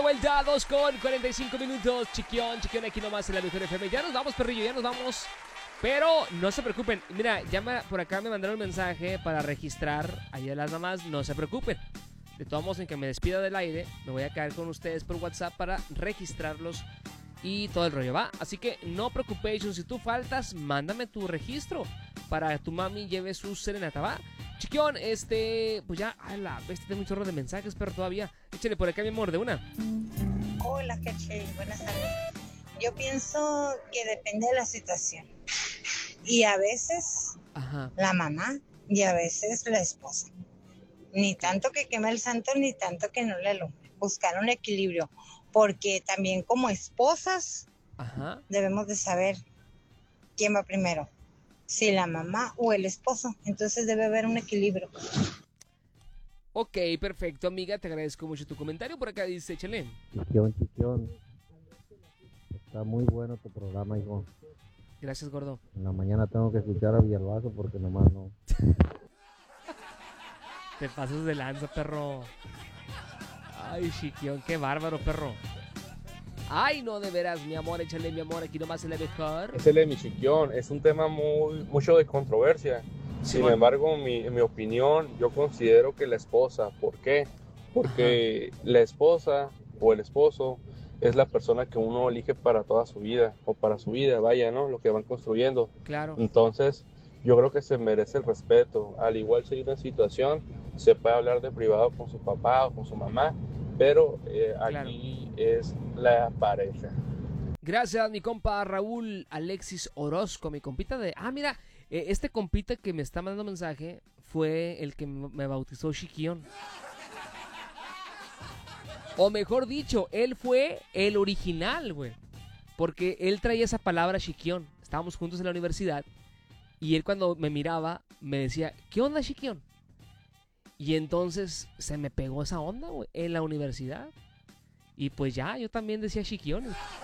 vuelta, 2:45. Chiquión, aquí nomás en la Mejor FM. Ya nos vamos, perrillo, ya nos vamos. Pero no se preocupen. Mira, por acá me mandaron un mensaje para registrar ahí a las mamás. No se preocupen. De todos modos, en que me despida del aire, me voy a quedar con ustedes por WhatsApp para registrarlos y todo el rollo, ¿va? Así que no preocupéis. Si tú faltas, mándame tu registro para que tu mami lleve su serenata, ¿va? Chiquión, pues ya, tengo un chorro de mensajes, pero todavía. Échale por acá, mi amor, de una. Hola, Caché, buenas tardes. Yo pienso que depende de la situación. Y a veces la mamá y a veces la esposa. Ni tanto que queme el santo, ni tanto que no le alumbre. Buscar un equilibrio. Porque también como esposas debemos de saber quién va primero. Si la mamá o el esposo. Entonces debe haber un equilibrio. Ok, perfecto, amiga. Te agradezco mucho tu comentario. Por acá dice, échale. Chiquión. Está muy bueno tu programa, hijo. Gracias, gordo. En la mañana tengo que escuchar a Villalbazo porque nomás no. Te pasas de lanza, perro. Ay, Chiquión, qué bárbaro, perro. Ay, no, de veras, mi amor, échale, mi amor, aquí nomás en la Mejor. Échale, mi Chiquión, es un tema mucho de controversia. Sin embargo, en mi opinión, yo considero que la esposa, ¿por qué? Porque la esposa o el esposo es la persona que uno elige para toda su vida, o para su vida, vaya, ¿no? Lo que van construyendo. Claro. Entonces, yo creo que se merece el respeto. Al igual si hay una situación, se puede hablar de privado con su papá o con su mamá, pero aquí es la pareja. Gracias, mi compa Raúl Alexis Orozco, mi compita de... mira, este compita que me está mandando mensaje fue el que me bautizó Chiquión. O mejor dicho, él fue el original, güey. Porque él traía esa palabra Chiquión. Estábamos juntos en la universidad y él cuando me miraba me decía, ¿qué onda, Chiquión? Y entonces se me pegó esa onda, güey, en la universidad. Y pues ya, yo también decía Chiquión.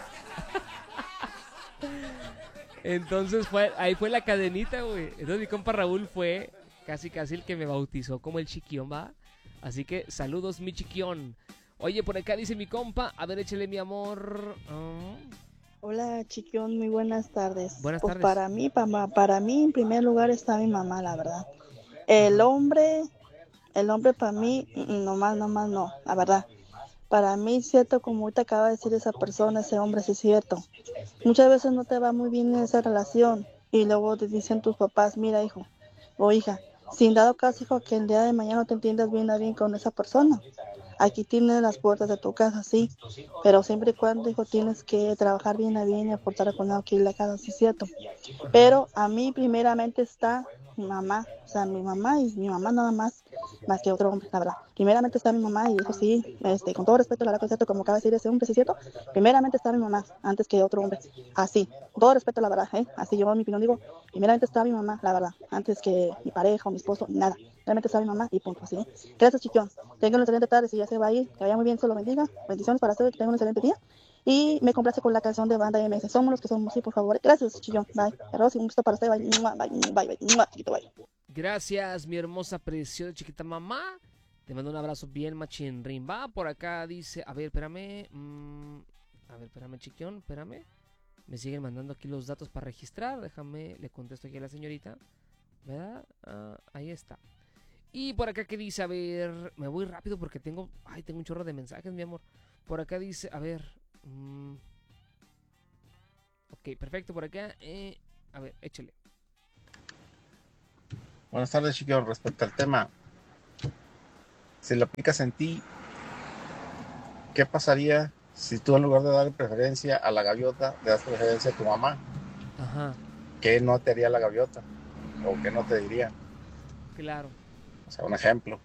Entonces ahí fue la cadenita, güey. Entonces mi compa Raúl fue casi el que me bautizó como el Chiquión, ¿va? Así que saludos, mi Chiquión. Oye, por acá dice mi compa, a ver, échale, mi amor. Hola, Chiquión, muy buenas tardes. Buenas pues tardes. Para mí, en primer lugar está mi mamá, la verdad. El hombre para mí, nomás no, la verdad. Para mí, cierto, como ahorita acaba de decir esa persona, ese hombre, sí es cierto. Muchas veces no te va muy bien en esa relación y luego te dicen tus papás, mira, hijo o hija, sin dado caso, hijo, que el día de mañana no te entiendas bien con esa persona. Aquí tienes las puertas de tu casa, sí, pero siempre y cuando, hijo, tienes que trabajar bien y aportar con algo que la casa, sí es cierto. Pero a mí primeramente está mi mamá, o sea, mi mamá y mi mamá nada más que otro hombre, la verdad. Primeramente está mi mamá y eso sí, con todo respeto, la verdad que es cierto, como acaba de decir ese hombre, sí es cierto, primeramente está mi mamá antes que otro hombre, así, con todo respeto, la verdad, así yo en mi opinión digo, primeramente está mi mamá, la verdad, antes que mi pareja o mi esposo, nada. Realmente está mi mamá y punto, así. Gracias, Chiquión. Tenga una excelente tarde, si ya se va a ir, que vaya muy bien, solo bendiga. Bendiciones para usted, que tenga un excelente día. Y me complace con la canción de Banda MS. Somos los que somos, sí, por favor. Gracias, Chiquión. Bye. Arroz y un gusto para usted. Bye, bye, chiquito, bye. Gracias, mi hermosa, preciosa, chiquita mamá. Te mando un abrazo bien machinrín. Va, por acá dice, a ver, espérame. Espérame, Chiquión, espérame. Me siguen mandando aquí los datos para registrar. Déjame, le contesto aquí a la señorita. ¿Verdad? Ahí está. Y por acá que dice, a ver, me voy rápido porque tengo un chorro de mensajes, mi amor. Por acá dice, a ver. Ok, perfecto, por acá. A ver, échale. Buenas tardes, Chiquión. Respecto al tema, si lo aplicas en ti, ¿qué pasaría si tú en lugar de darle preferencia a la gaviota, le das preferencia a tu mamá? ¿Qué no te haría la gaviota? ¿O qué no te diría? Claro. O sea, un ejemplo.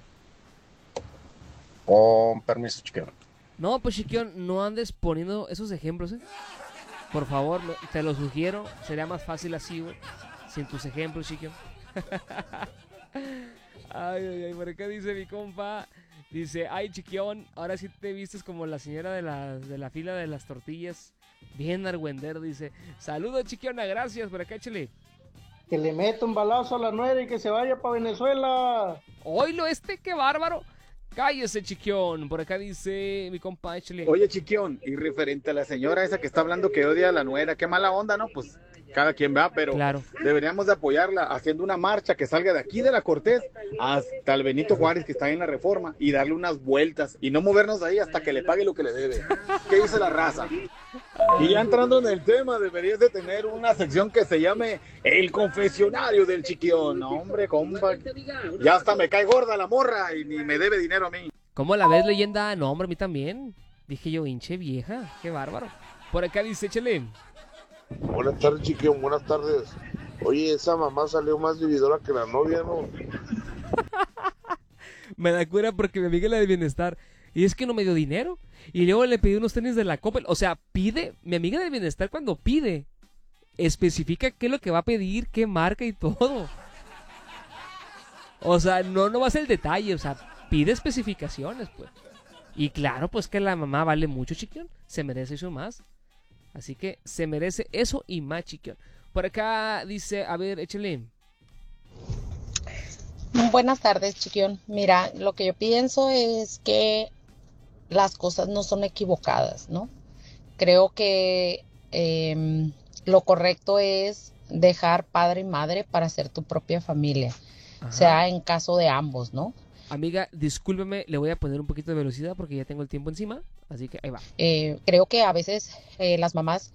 Con permiso, Chiquión. No, pues, Chiquión, no andes poniendo esos ejemplos, Por favor, te lo sugiero. Sería más fácil así, güey. Sin tus ejemplos, Chiquión. Ay, por acá dice mi compa. Dice, ay, Chiquión, ahora sí te vistes como la señora de la fila de las tortillas. Bien argüender, dice. Saludos, Chiquiona, gracias. Por acá, échale. Que le meta un balazo a la nuera y que se vaya para Venezuela. Oílo, qué bárbaro. Cállese, Chiquión. Por acá dice mi compa, échale. Oye, Chiquión, y referente a la señora esa que está hablando que odia a la nuera, qué mala onda, ¿no? Pues cada quien va, pero claro, deberíamos de apoyarla haciendo una marcha que salga de aquí de la Cortés hasta el Benito Juárez, que está ahí en la Reforma, y darle unas vueltas y no movernos de ahí hasta que le pague lo que le debe. ¿Qué dice la raza? Y ya entrando en el tema, deberías de tener una sección que se llame El Confesionario del Chiquión. No, hombre, compa, ya hasta me cae gorda la morra y ni me debe dinero a mí. ¿Cómo la ves, leyenda? No, hombre, a mí también. Dije yo, hinche vieja, qué bárbaro. Por acá dice, échale. Buenas tardes, Chiquión, buenas tardes. Oye, esa mamá salió más vividora que la novia, ¿no? Me da cura porque mi amiga la de bienestar, y es que no me dio dinero, y luego le pedí unos tenis de la Coppel. O sea, pide, mi amiga de bienestar cuando pide, especifica qué es lo que va a pedir, qué marca y todo. O sea, no va a ser el detalle, o sea, pide especificaciones, pues. Y claro, pues que la mamá vale mucho, Chiquión, se merece eso más. Así que se merece eso y más, Chiquión. Por acá dice, a ver, échale. Buenas tardes, Chiquión. Mira, lo que yo pienso es que las cosas no son equivocadas, ¿no? Creo que lo correcto es dejar padre y madre para hacer tu propia familia. Ajá. Sea en caso de ambos, ¿no? Amiga, discúlpeme, le voy a poner un poquito de velocidad porque ya tengo el tiempo encima, así que ahí va. Creo que a veces las mamás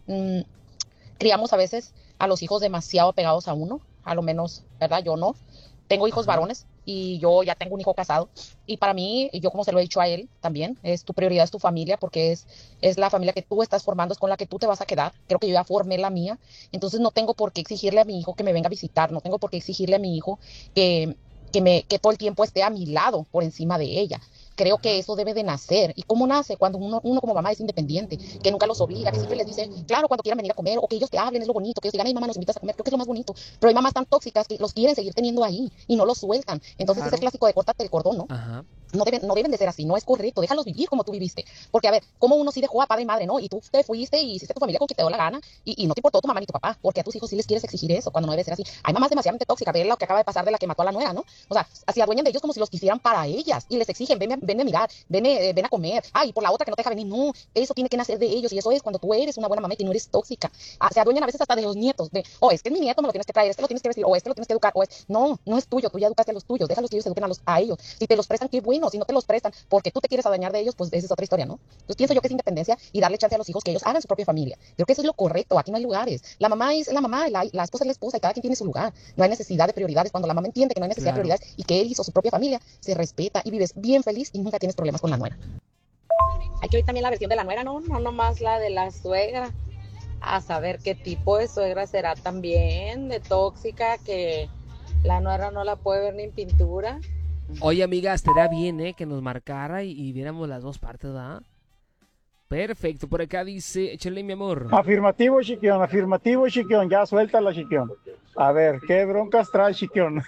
criamos a veces a los hijos demasiado pegados a uno, a lo menos, ¿verdad? Yo no. Tengo hijos varones y yo ya tengo un hijo casado. Y para mí, yo como se lo he dicho a él también, es tu prioridad, es tu familia, porque es la familia que tú estás formando, es con la que tú te vas a quedar. Creo que yo ya formé la mía. Entonces no tengo por qué exigirle a mi hijo que me venga a visitar, no tengo por qué exigirle a mi hijo que todo el tiempo esté a mi lado por encima de ella. Creo que eso debe de nacer. ¿Y cómo nace? Cuando uno como mamá es independiente, que nunca los obliga, que siempre les dice, claro, cuando quieran venir a comer, o que ellos te hablen, es lo bonito, que ellos digan, ay, mamá, nos invitas a comer, creo que es lo más bonito. Pero hay mamás tan tóxicas que los quieren seguir teniendo ahí y no los sueltan. Entonces es el clásico de córtate el cordón, ¿no? Ajá. No deben de ser así, no es correcto, déjalos vivir como tú viviste. Porque, a ver, como uno sí dejó a padre y madre, ¿no? Y tú te fuiste y hiciste tu familia con quien te dio la gana y no te importó tu mamá ni tu papá, porque a tus hijos sí les quieres exigir eso, cuando no debe ser así. Hay mamás demasiadamente tóxicas, ve lo que acaba de pasar de la que mató a la nuera, ¿no? O sea, se adueñan de ellos como si los quisieran para ellas y les exigen, ven a mirar, ven a comer, y por la otra que no te deja venir, no, eso tiene que nacer de ellos y eso es cuando tú eres una buena mamá y no eres tóxica. Se adueñan a veces hasta de los nietos, es que es mi nieto, me lo tienes que traer, es que lo tienes que vestir, o es que lo tienes que educar, no es tuyo, tú ya educaste a los tuyos, déjalos que ellos eduquen a ellos. Si te los prestan, qué bueno, si no te los prestan porque tú te quieres adueñar de ellos, pues esa es otra historia, ¿no? Entonces pienso yo que es independencia y darle chance a los hijos que ellos hagan su propia familia. Creo que eso es lo correcto, aquí no hay lugares. La mamá es la mamá, la esposa es la esposa y cada quien tiene su lugar. No hay necesidad de prioridades. Cuando la mamá entiende que no hay necesidad de prioridades y que él hizo su propia familia, se respeta y vives bien feliz y nunca tienes problemas con la nuera. Hay que oír también la versión de la nuera, no nomás la de la suegra. A saber qué tipo de suegra será también, de tóxica, que la nuera no la puede ver ni en pintura. Oye, amiga, estaría bien, que nos marcara y viéramos las dos partes, ¿verdad? Perfecto, por acá dice, échale, mi amor. Afirmativo, Chiquión, ya suéltala, Chiquión. A ver, ¿qué broncas traes, Chiquión?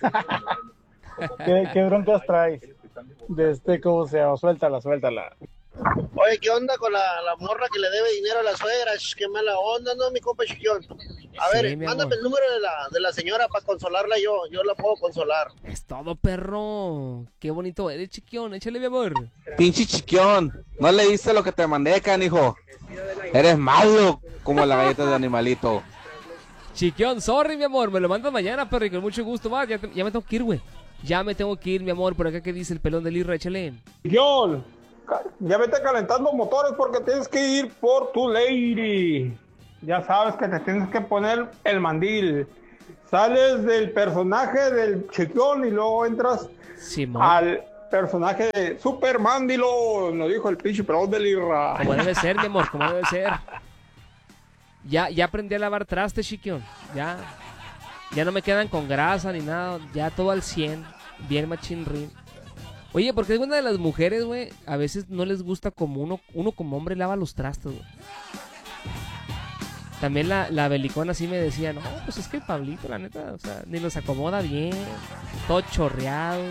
¿Qué broncas traes? ¿Cómo se llama? Suéltala. Oye, ¿qué onda con la morra que le debe dinero a la suegra? Qué mala onda, ¿no, mi compa Chiquión? A ver, mándame el número de la señora para consolarla yo la puedo consolar. Es todo, perro. Qué bonito eres, Chiquión, échale, mi amor. Pinche Chiquión, no leíste lo que te mandé, canijo. Eres malo como la galleta de animalito. Chiquión, sorry, mi amor, me lo mandas mañana, perro, y con mucho gusto. Va, ya me tengo que ir, güey. Ya me tengo que ir, mi amor. Por acá, ¿qué dice el pelón del Irra? Échale. Chiquión, ya vete calentando motores porque tienes que ir por tu lady. Ya sabes que te tienes que poner el mandil. Sales del personaje del Chiquión y luego entras al personaje de Super Mandilo. Lo dijo el pinche pelón del Irra. Como debe ser, mi amor, como debe ser. Ya aprendí a lavar trastes, Chiquión. Ya no me quedan con grasa ni nada. Ya todo al 100. Bien machinrín. Oye, porque alguna de las mujeres, güey, a veces no les gusta como uno como hombre lava los trastes, güey. También la belicona sí me decía, no, pues es que el Pablito, la neta, o sea, ni los acomoda bien, todo chorreado.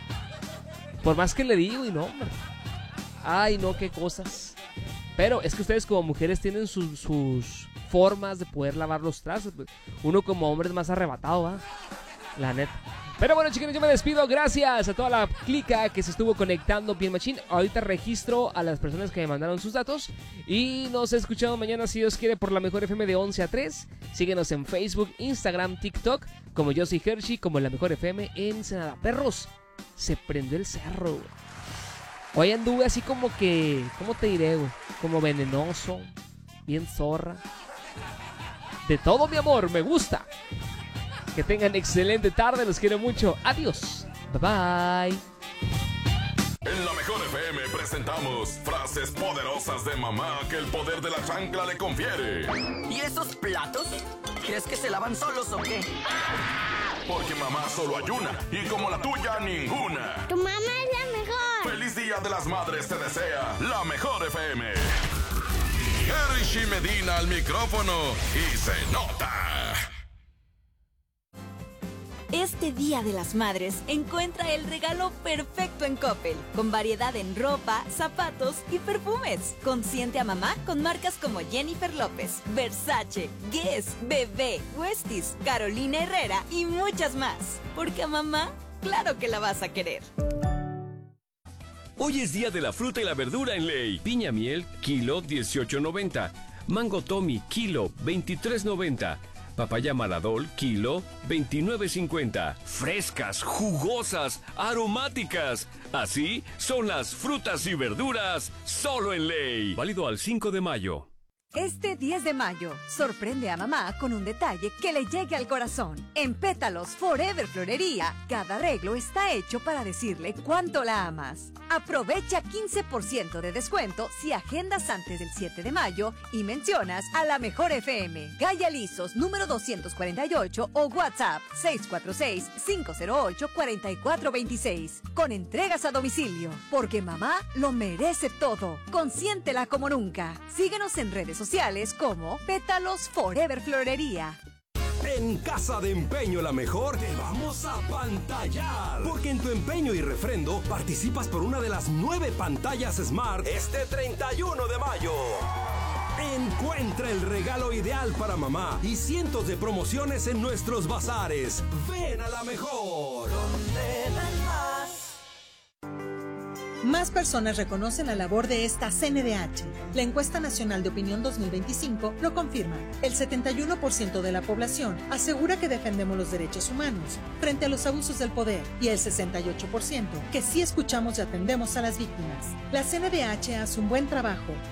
Por más que le digo, y no, hombre. Ay, no, qué cosas. Pero es que ustedes como mujeres tienen sus formas de poder lavar los trastes. Pues. Uno como hombre es más arrebatado, ¿va? La neta. Pero bueno, chiquillos, yo me despido. Gracias a toda la clica que se estuvo conectando bien machín. Ahorita registro a las personas que me mandaron sus datos. Y nos escuchamos mañana, si Dios quiere, por la Mejor FM de 11 a 3. Síguenos en Facebook, Instagram, TikTok, como Yo Soy Hershey, como la Mejor FM en Ensenada. Perros, se prendió el cerro, güey. Hoy anduve así como que, ¿cómo te diré, güey? Como venenoso, bien zorra. De todo, mi amor, me gusta. Que tengan excelente tarde, los quiero mucho. Adiós. Bye bye. En la Mejor FM presentamos frases poderosas de mamá que el poder de la chancla le confiere. ¿Y esos platos? ¿Crees que se lavan solos o qué? Porque mamá solo hay una y como la tuya ninguna. Tu mamá es la mejor. Feliz Día de las Madres te desea la Mejor FM. Hershey Medina al micrófono y se nota. Este Día de las Madres encuentra el regalo perfecto en Coppel, con variedad en ropa, zapatos y perfumes. Consiente a mamá con marcas como Jennifer López, Versace, Guess, Bebé, Westies, Carolina Herrera y muchas más. Porque a mamá, claro que la vas a querer. Hoy es día de la fruta y la verdura en Ley. Piña miel, kilo 18.90. Mango Tommy, kilo 23.90. Papaya Maradol, kilo 29.50. Frescas, jugosas, aromáticas. Así son las frutas y verduras solo en Ley. Válido al 5 de mayo. Este 10 de mayo, sorprende a mamá con un detalle que le llegue al corazón. En Pétalos Forever Florería, cada arreglo está hecho para decirle cuánto la amas. Aprovecha 15% de descuento si agendas antes del 7 de mayo y mencionas a la Mejor FM. Gaya Lizos, número 248 o WhatsApp 646-508-4426. Con entregas a domicilio, porque mamá lo merece todo. Consiéntela como nunca. Síguenos en redes sociales como Pétalos Forever Florería. En Casa de Empeño La Mejor te vamos a pantallar. Porque en tu empeño y refrendo participas por una de las 9 pantallas Smart este 31 de mayo. Encuentra el regalo ideal para mamá y cientos de promociones en nuestros bazares. Ven a La Mejor. ¿Dónde más? Más personas reconocen la labor de esta CNDH. La Encuesta Nacional de Opinión 2025 lo confirma. El 71% de la población asegura que defendemos los derechos humanos frente a los abusos del poder y el 68% que sí escuchamos y atendemos a las víctimas. La CNDH hace un buen trabajo